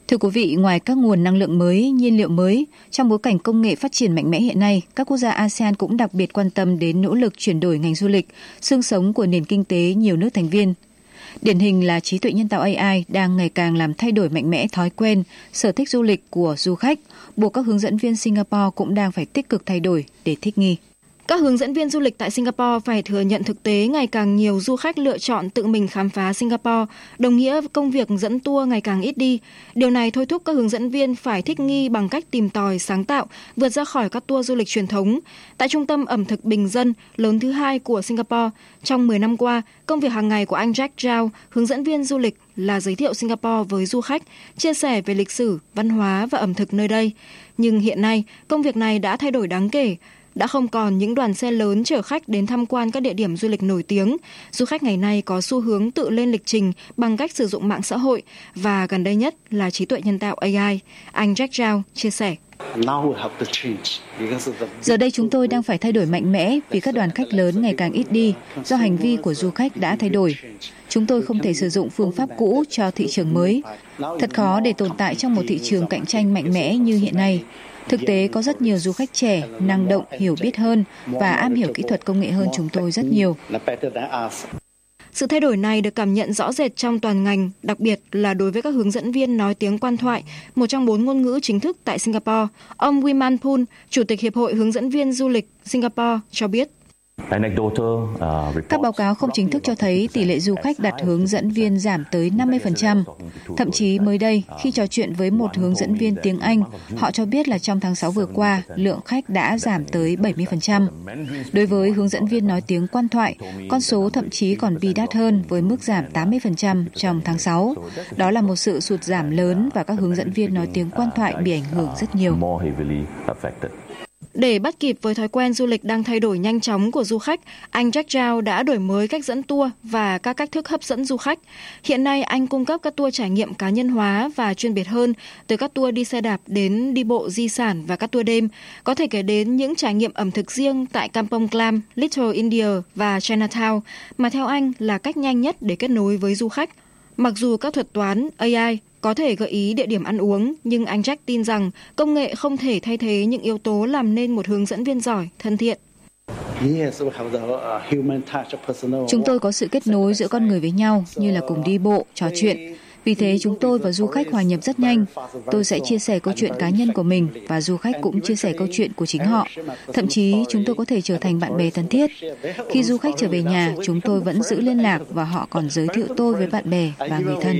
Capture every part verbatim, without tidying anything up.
Thưa quý vị, ngoài các nguồn năng lượng mới, nhiên liệu mới, trong bối cảnh công nghệ phát triển mạnh mẽ hiện nay, các quốc gia a sê an cũng đặc biệt quan tâm đến nỗ lực chuyển đổi ngành du lịch, xương sống của nền kinh tế nhiều nước thành viên. Điển hình là trí tuệ nhân tạo a i đang ngày càng làm thay đổi mạnh mẽ thói quen, sở thích du lịch của du khách, buộc các hướng dẫn viên Singapore cũng đang phải tích cực thay đổi để thích nghi. Các hướng dẫn viên du lịch tại Singapore phải thừa nhận thực tế ngày càng nhiều du khách lựa chọn tự mình khám phá Singapore, đồng nghĩa công việc dẫn tour ngày càng ít đi. Điều này thôi thúc các hướng dẫn viên phải thích nghi bằng cách tìm tòi, sáng tạo, vượt ra khỏi các tour du lịch truyền thống. Tại trung tâm ẩm thực bình dân lớn thứ hai của Singapore, trong mười năm qua, công việc hàng ngày của anh Jack Zhao, hướng dẫn viên du lịch, là giới thiệu Singapore với du khách, chia sẻ về lịch sử, văn hóa và ẩm thực nơi đây. Nhưng hiện nay, công việc này đã thay đổi đáng kể. Đã không còn những đoàn xe lớn chở khách đến tham quan các địa điểm du lịch nổi tiếng. Du khách ngày nay có xu hướng tự lên lịch trình bằng cách sử dụng mạng xã hội và gần đây nhất là trí tuệ nhân tạo a i. Anh Jack Zhao chia sẻ. Giờ đây chúng tôi đang phải thay đổi mạnh mẽ vì các đoàn khách lớn ngày càng ít đi do hành vi của du khách đã thay đổi. Chúng tôi không thể sử dụng phương pháp cũ cho thị trường mới. Thật khó để tồn tại trong một thị trường cạnh tranh mạnh mẽ như hiện nay. Thực tế có rất nhiều du khách trẻ, năng động, hiểu biết hơn và am hiểu kỹ thuật công nghệ hơn chúng tôi rất nhiều. Sự thay đổi này được cảm nhận rõ rệt trong toàn ngành, đặc biệt là đối với các hướng dẫn viên nói tiếng quan thoại, một trong bốn ngôn ngữ chính thức tại Singapore. Ông Wiman Poon, Chủ tịch Hiệp hội Hướng dẫn viên du lịch Singapore cho biết. Các báo cáo không chính thức cho thấy tỷ lệ du khách đặt hướng dẫn viên giảm tới năm mươi phần trăm. Thậm chí mới đây, khi trò chuyện với một hướng dẫn viên tiếng Anh, họ cho biết là trong tháng sáu vừa qua, lượng khách đã giảm tới bảy mươi phần trăm. Đối với hướng dẫn viên nói tiếng quan thoại, con số thậm chí còn bi đát hơn với mức giảm tám mươi phần trăm trong tháng sáu. Đó là một sự sụt giảm lớn và các hướng dẫn viên nói tiếng quan thoại bị ảnh hưởng rất nhiều. Để bắt kịp với thói quen du lịch đang thay đổi nhanh chóng của du khách, anh Jack Zhao đã đổi mới cách dẫn tour và các cách thức hấp dẫn du khách. Hiện nay, anh cung cấp các tour trải nghiệm cá nhân hóa và chuyên biệt hơn, từ các tour đi xe đạp đến đi bộ di sản và các tour đêm. Có thể kể đến những trải nghiệm ẩm thực riêng tại Kampong Glam, Little India và Chinatown, mà theo anh là cách nhanh nhất để kết nối với du khách. Mặc dù các thuật toán a i có thể gợi ý địa điểm ăn uống, nhưng anh Jack tin rằng công nghệ không thể thay thế những yếu tố làm nên một hướng dẫn viên giỏi, thân thiện. Chúng tôi có sự kết nối giữa con người với nhau, như là cùng đi bộ, trò chuyện. Vì thế chúng tôi và du khách hòa nhập rất nhanh. Tôi sẽ chia sẻ câu chuyện cá nhân của mình và du khách cũng chia sẻ câu chuyện của chính họ. Thậm chí chúng tôi có thể trở thành bạn bè thân thiết. Khi du khách trở về nhà, chúng tôi vẫn giữ liên lạc và họ còn giới thiệu tôi với bạn bè và người thân.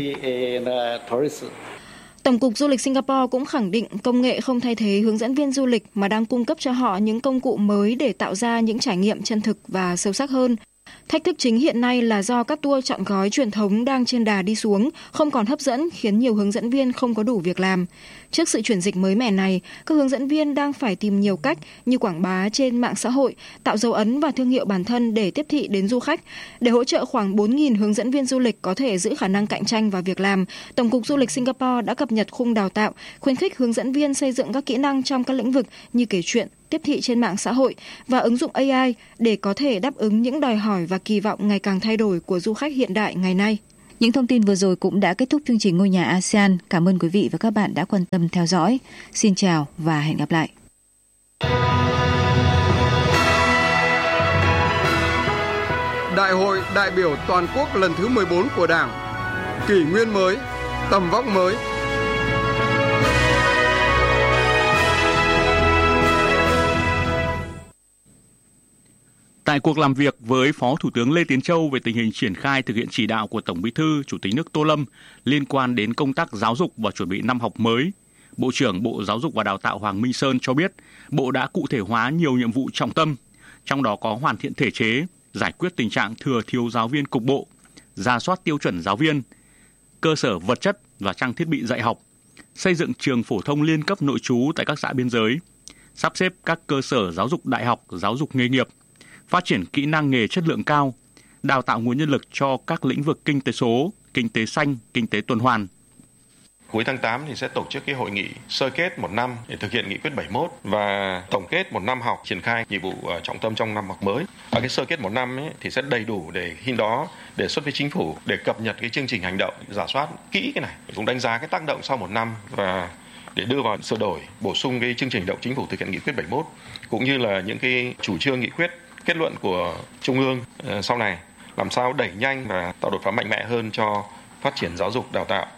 Tổng cục Du lịch Singapore cũng khẳng định công nghệ không thay thế hướng dẫn viên du lịch mà đang cung cấp cho họ những công cụ mới để tạo ra những trải nghiệm chân thực và sâu sắc hơn. Thách thức chính hiện nay là do các tour chọn gói truyền thống đang trên đà đi xuống, không còn hấp dẫn khiến nhiều hướng dẫn viên không có đủ việc làm. Trước sự chuyển dịch mới mẻ này, các hướng dẫn viên đang phải tìm nhiều cách như quảng bá trên mạng xã hội, tạo dấu ấn và thương hiệu bản thân để tiếp thị đến du khách. Để hỗ trợ khoảng bốn nghìn hướng dẫn viên du lịch có thể giữ khả năng cạnh tranh và việc làm, Tổng cục Du lịch Singapore đã cập nhật khung đào tạo, khuyến khích hướng dẫn viên xây dựng các kỹ năng trong các lĩnh vực như kể chuyện, tiếp thị trên mạng xã hội và ứng dụng a i để có thể đáp ứng những đòi hỏi và kỳ vọng ngày càng thay đổi của du khách hiện đại ngày nay. Những thông tin vừa rồi cũng đã kết thúc chương trình Ngôi nhà a sê an. Cảm ơn quý vị và các bạn đã quan tâm theo dõi. Xin chào và hẹn gặp lại. Đại hội đại biểu toàn quốc lần thứ mười bốn của Đảng, kỷ nguyên mới, tầm vóc mới. Tại cuộc làm việc với Phó Thủ tướng Lê Tiến Châu về tình hình triển khai thực hiện chỉ đạo của Tổng Bí thư, Chủ tịch nước Tô Lâm liên quan đến công tác giáo dục và chuẩn bị năm học mới, Bộ trưởng Bộ Giáo dục và Đào tạo Hoàng Minh Sơn cho biết Bộ đã cụ thể hóa nhiều nhiệm vụ trọng tâm, trong đó có hoàn thiện thể chế, giải quyết tình trạng thừa thiếu giáo viên cục bộ, rà soát tiêu chuẩn giáo viên, cơ sở vật chất và trang thiết bị dạy học, xây dựng trường phổ thông liên cấp nội trú tại các xã biên giới, sắp xếp các cơ sở giáo dục đại học, giáo dục nghề nghiệp, phát triển kỹ năng nghề chất lượng cao, đào tạo nguồn nhân lực cho các lĩnh vực kinh tế số, kinh tế xanh, kinh tế tuần hoàn. Cuối tháng tám thì sẽ tổ chức cái hội nghị sơ kết một năm để thực hiện nghị quyết bảy mươi mốt và tổng kết một năm học triển khai nhiệm vụ trọng tâm trong năm học mới. Và cái sơ kết một năm ấy thì sẽ đầy đủ để khi đó đề xuất với chính phủ để cập nhật cái chương trình hành động, rà soát kỹ cái này, cũng đánh giá cái tác động sau một năm và để đưa vào sửa đổi, bổ sung cái chương trình hành động chính phủ thực hiện nghị quyết bảy mươi mốt cũng như là những cái chủ trương nghị quyết, kết luận của Trung ương uh, sau này, làm sao đẩy nhanh và tạo đột phá mạnh mẽ hơn cho phát triển giáo dục đào tạo.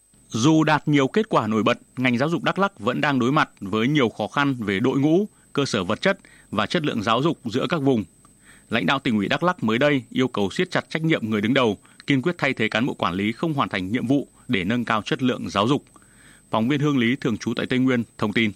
Dù đạt nhiều kết quả nổi bật, ngành giáo dục Đắk Lắk vẫn đang đối mặt với nhiều khó khăn về đội ngũ, cơ sở vật chất và chất lượng giáo dục giữa các vùng. Lãnh đạo tỉnh ủy Đắk Lắk mới đây yêu cầu siết chặt trách nhiệm người đứng đầu, kiên quyết thay thế cán bộ quản lý không hoàn thành nhiệm vụ để nâng cao chất lượng giáo dục. Phóng viên Hương Lý thường trú tại Tây Nguyên thông tin.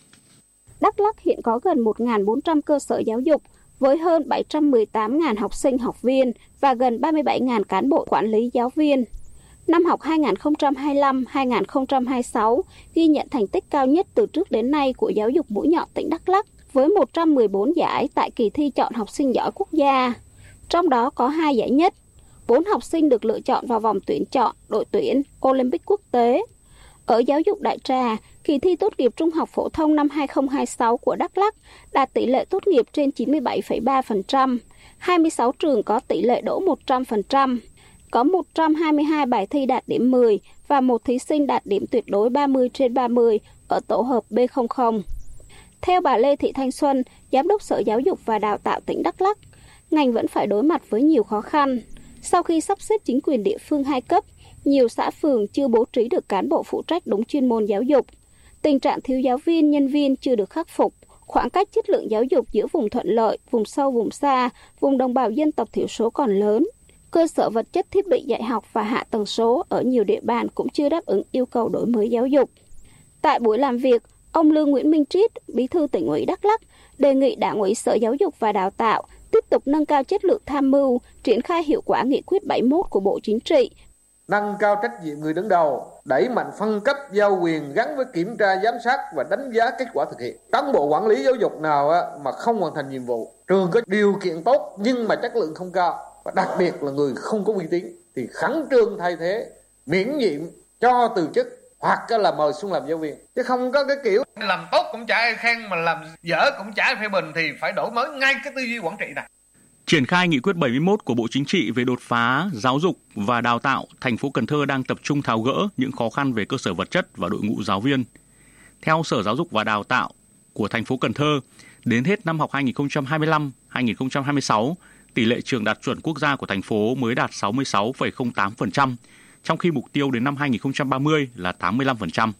Đắk Lắk hiện có gần một nghìn bốn trăm cơ sở giáo dục với hơn bảy trăm mười tám nghìn học sinh học viên và gần ba mươi bảy nghìn cán bộ quản lý giáo viên. Năm học hai nghìn không trăm hai mươi lăm hai nghìn không trăm hai mươi sáu ghi nhận thành tích cao nhất từ trước đến nay của giáo dục mũi nhọn tỉnh Đắk Lắk với một trăm mười bốn giải tại kỳ thi chọn học sinh giỏi quốc gia. Trong đó có hai giải nhất, bốn học sinh được lựa chọn vào vòng tuyển chọn đội tuyển Olympic quốc tế. Ở giáo dục đại trà, kỳ thi tốt nghiệp trung học phổ thông năm hai nghìn không trăm hai mươi sáu của Đắk Lắk đạt tỷ lệ tốt nghiệp trên chín mươi bảy phẩy ba phần trăm, hai mươi sáu trường có tỷ lệ đỗ một trăm phần trăm. Có một trăm hai mươi hai bài thi đạt điểm mười và một thí sinh đạt điểm tuyệt đối ba mươi trên ba mươi ở tổ hợp B không không. Theo bà Lê Thị Thanh Xuân, Giám đốc Sở Giáo dục và Đào tạo tỉnh Đắk Lắk, ngành vẫn phải đối mặt với nhiều khó khăn. Sau khi sắp xếp chính quyền địa phương hai cấp, nhiều xã phường chưa bố trí được cán bộ phụ trách đúng chuyên môn giáo dục. Tình trạng thiếu giáo viên, nhân viên chưa được khắc phục. Khoảng cách chất lượng giáo dục giữa vùng thuận lợi, vùng sâu, vùng xa, vùng đồng bào dân tộc thiểu số còn lớn. Cơ sở vật chất, thiết bị dạy học và hạ tầng số ở nhiều địa bàn cũng chưa đáp ứng yêu cầu đổi mới giáo dục. Tại buổi làm việc, ông Lương Nguyễn Minh Triết, Bí thư Tỉnh ủy Đắk Lắk, đề nghị Đảng ủy Sở Giáo dục và Đào tạo tiếp tục nâng cao chất lượng tham mưu, triển khai hiệu quả nghị quyết bảy mươi mốt của Bộ Chính trị. Nâng cao trách nhiệm người đứng đầu, đẩy mạnh phân cấp giao quyền gắn với kiểm tra giám sát và đánh giá kết quả thực hiện. Cán bộ quản lý giáo dục nào mà không hoàn thành nhiệm vụ, trường có điều kiện tốt nhưng mà chất lượng không cao, và đặc biệt là người không có uy tín thì khẩn trương thay thế, miễn nhiệm, cho từ chức hoặc là mời xuống làm giáo viên, chứ không có cái kiểu làm tốt cũng chả ai khen mà làm dở cũng chả ai phê bình, thì phải đổi mới ngay cái tư duy quản trị này. Triển khai nghị quyết bảy mươi mốt của Bộ Chính trị về đột phá giáo dục và đào tạo, thành phố Cần Thơ đang tập trung tháo gỡ những khó khăn về cơ sở vật chất và đội ngũ giáo viên. Theo Sở Giáo dục và Đào tạo của thành phố Cần Thơ, đến hết năm học hai nghìn không trăm hai mươi lăm hai nghìn không trăm hai mươi sáu, tỷ lệ trường đạt chuẩn quốc gia của thành phố mới đạt sáu mươi sáu phẩy không tám phần trăm, trong khi mục tiêu đến năm hai nghìn không trăm ba mươi là tám mươi lăm phần trăm.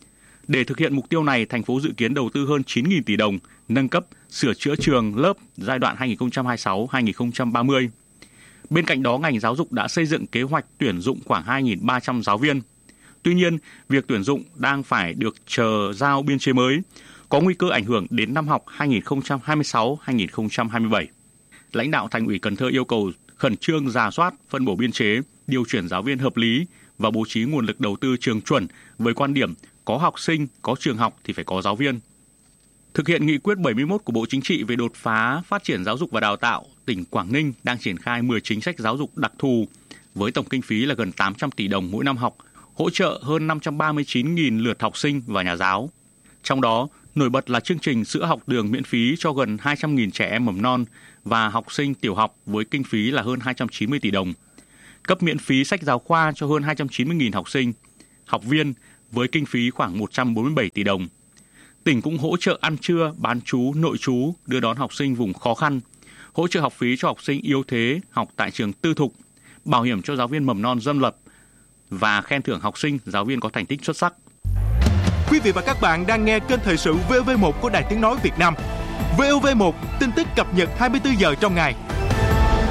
Để thực hiện mục tiêu này, thành phố dự kiến đầu tư hơn chín nghìn tỷ đồng, nâng cấp, sửa chữa trường, lớp giai đoạn hai nghìn không trăm hai mươi sáu đến hai nghìn không trăm ba mươi. Bên cạnh đó, ngành giáo dục đã xây dựng kế hoạch tuyển dụng khoảng hai nghìn ba trăm giáo viên. Tuy nhiên, việc tuyển dụng đang phải được chờ giao biên chế mới, có nguy cơ ảnh hưởng đến năm học hai nghìn không trăm hai mươi sáu đến hai nghìn không trăm hai mươi bảy. Lãnh đạo Thành ủy Cần Thơ yêu cầu khẩn trương rà soát, phân bổ biên chế, điều chuyển giáo viên hợp lý và bố trí nguồn lực đầu tư trường chuẩn với quan điểm có học sinh, có trường học thì phải có giáo viên. Thực hiện nghị quyết bảy mươi mốt của Bộ Chính trị về đột phá phát triển giáo dục và đào tạo, tỉnh Quảng Ninh đang triển khai mười chính sách giáo dục đặc thù với tổng kinh phí là gần tám trăm tỷ đồng mỗi năm học, hỗ trợ hơn năm trăm ba mươi chín nghìn lượt học sinh và nhà giáo. Trong đó, nổi bật là chương trình sữa học đường miễn phí cho gần hai trăm nghìn trẻ em mầm non và học sinh tiểu học với kinh phí là hơn hai trăm chín mươi tỷ đồng. Cấp miễn phí sách giáo khoa cho hơn hai trăm chín mươi nghìn học sinh, học viên với kinh phí khoảng một trăm bốn mươi bảy tỷ đồng. Tỉnh cũng hỗ trợ ăn trưa, bán trú, nội trú, đưa đón học sinh vùng khó khăn, hỗ trợ học phí cho học sinh yếu thế học tại trường tư thục, bảo hiểm cho giáo viên mầm non dân lập và khen thưởng học sinh, giáo viên có thành tích xuất sắc. Quý vị và các bạn đang nghe kênh thời sự vê o vê một của Đài Tiếng nói Việt Nam. vê o vê một, tin tức cập nhật hai mươi tư giờ trong ngày.